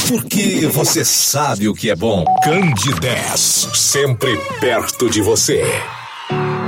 Porque você sabe o que é bom. Candidez, sempre perto de você.